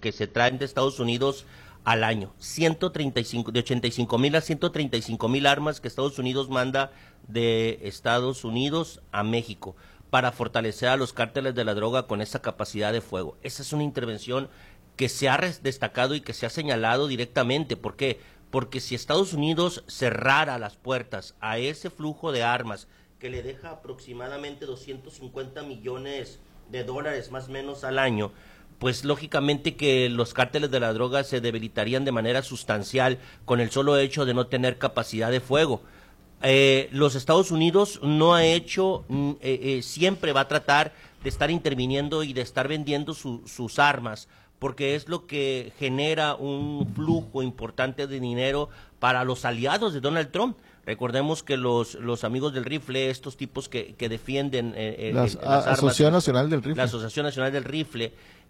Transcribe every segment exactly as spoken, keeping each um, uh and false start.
que se traen de Estados Unidos al año. ciento treinta y cinco, de ochenta y cinco mil a ciento treinta y cinco mil armas que Estados Unidos manda de Estados Unidos a México para fortalecer a los cárteles de la droga con esa capacidad de fuego. Esa es una intervención que se ha destacado y que se ha señalado directamente. ¿Por qué? Porque si Estados Unidos cerrara las puertas a ese flujo de armas que le deja aproximadamente doscientos cincuenta millones de dólares más o menos al año, pues lógicamente que los cárteles de la droga se debilitarían de manera sustancial con el solo hecho de no tener capacidad de fuego. Eh, los Estados Unidos no ha hecho, eh, eh, siempre va a tratar de estar interviniendo y de estar vendiendo su, sus armas, porque es lo que genera un flujo importante de dinero para los aliados de Donald Trump. Recordemos que los los amigos del rifle, estos tipos que, que defienden eh, las, el, las armas, Asociación Nacional del Rifle, la Asociación Nacional del Rifle,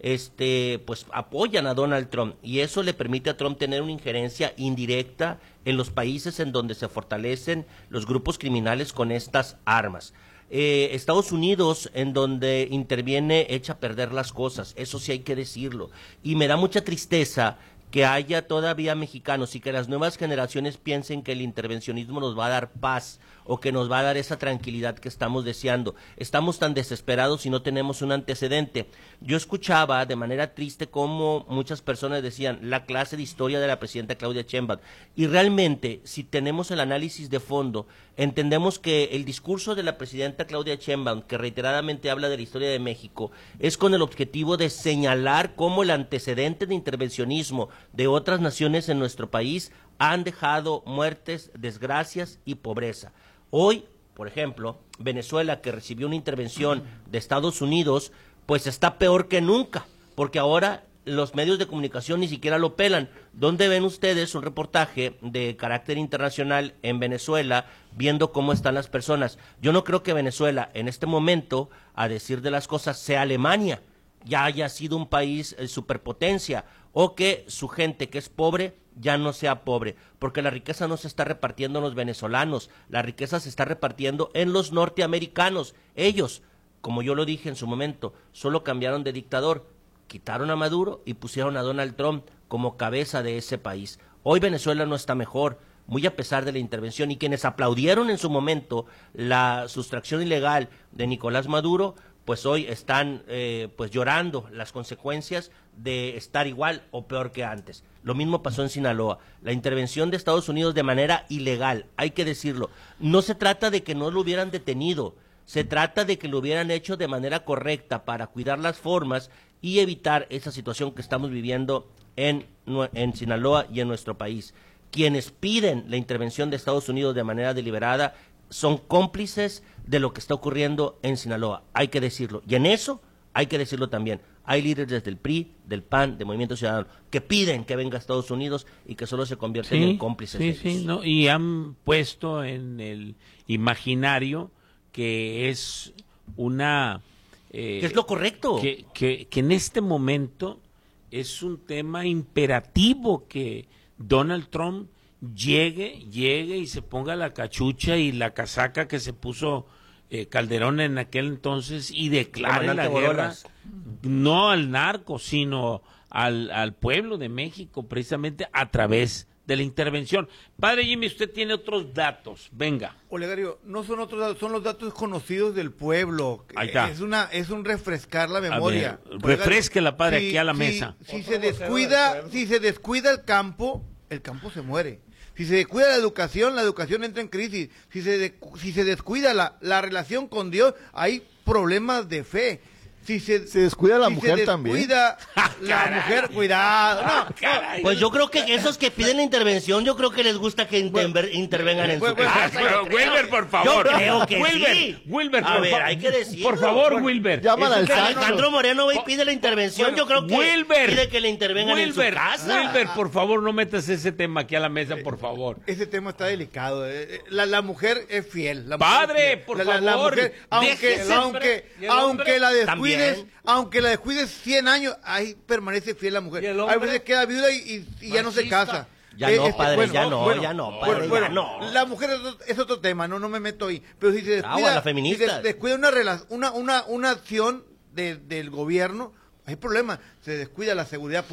este, pues apoyan a Donald Trump, y eso le permite a Trump tener una injerencia indirecta en los países en donde se fortalecen los grupos criminales con estas armas. Eh, Estados Unidos, en donde interviene, echa a perder las cosas, eso sí hay que decirlo, y me da mucha tristeza que haya todavía mexicanos y que las nuevas generaciones piensen que el intervencionismo nos va a dar paz o que nos va a dar esa tranquilidad que estamos deseando. Estamos tan desesperados y no tenemos un antecedente. Yo escuchaba de manera triste cómo muchas personas decían la clase de historia de la presidenta Claudia Sheinbaum, y realmente si tenemos el análisis de fondo, entendemos que el discurso de la presidenta Claudia Sheinbaum, que reiteradamente habla de la historia de México, es con el objetivo de señalar cómo el antecedente de intervencionismo de otras naciones en nuestro país han dejado muertes, desgracias y pobreza. Hoy, por ejemplo, Venezuela, que recibió una intervención de Estados Unidos, pues está peor que nunca, porque ahora los medios de comunicación ni siquiera lo pelan. ¿Dónde ven ustedes un reportaje de carácter internacional en Venezuela viendo cómo están las personas? Yo no creo que Venezuela en este momento, a decir de las cosas, sea Alemania, ya haya sido un país eh, superpotencia, o que su gente que es pobre ya no sea pobre, porque la riqueza no se está repartiendo en los venezolanos, la riqueza se está repartiendo en los norteamericanos. Ellos, como yo lo dije en su momento, solo cambiaron de dictador, quitaron a Maduro y pusieron a Donald Trump como cabeza de ese país. Hoy Venezuela no está mejor, muy a pesar de la intervención, y quienes aplaudieron en su momento la sustracción ilegal de Nicolás Maduro, pues hoy están eh, pues llorando las consecuencias de estar igual o peor que antes. Lo mismo pasó en Sinaloa. La intervención de Estados Unidos de manera ilegal, hay que decirlo. No se trata de que no lo hubieran detenido, se trata de que lo hubieran hecho de manera correcta para cuidar las formas y evitar esa situación que estamos viviendo en, en Sinaloa y en nuestro país. Quienes piden la intervención de Estados Unidos de manera deliberada son cómplices de lo que está ocurriendo en Sinaloa, hay que decirlo. Y en eso hay que decirlo también. Hay líderes del P R I, del P A N, del Movimiento Ciudadano, que piden que venga a Estados Unidos y que solo se convierten sí, en cómplices sí, de ellos. Sí, no, y han puesto en el imaginario que es una... Eh, que es lo correcto. Que, que, que en este momento es un tema imperativo que Donald Trump llegue, llegue y se ponga la cachucha y la casaca que se puso eh, Calderón en aquel entonces y declare la guerra, no al narco, sino al, al pueblo de México, precisamente a través de la intervención. Padre Jimmy, usted tiene otros datos, venga. Olegario, no son otros datos, son los datos conocidos del pueblo. Ahí está. Es una, es un refrescar la memoria. Ver, refresquela, padre, si, aquí a la si, mesa. Si se descuida, si se descuida el campo, el campo se muere. Si se descuida la educación, la educación entra en crisis. Si se, de, si se descuida la, la relación con Dios, hay problemas de fe. Si se, se descuida la si mujer se también. Descuida la mujer, cuidado. No, no. Pues yo creo que esos que piden la intervención, yo creo que les gusta que interver, intervengan en su casa. Pero Wilber, por favor. Yo creo que Wilber, sí. Wilber, a por ver, hay que decirlo. Por favor, por, Wilber. Llámala al Alejandro Moreno y pide la intervención, bueno, yo creo que Wilber, pide que le intervengan Wilber, en su casa. Wilber, por favor, no metas ese tema aquí a la mesa, por favor. Ese tema está delicado. La, la mujer es fiel. La Padre, es fiel. por la, favor. La mujer, aunque, aunque, aunque la descuides, también. aunque la descuides cien años, ahí permanece fiel la mujer. Hay veces queda viuda y, y, y ya no se casa. Ya eh, no, este, padre, bueno, ya no, bueno, ya no, padre, bueno, bueno, ya no. La mujer es otro, es otro tema, no, no me meto ahí. Pero si se descuida, ah, la feminista. Si se descuida una, una, una, una acción de, del gobierno, hay problema. Se descuida la seguridad pública.